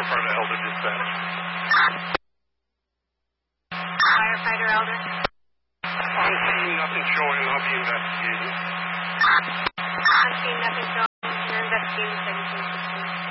Firefighter Elder dispatch. Firefighter Elder. I'm seeing nothing showing. I'll be investigating. I'm seeing nothing showing. You're investigating.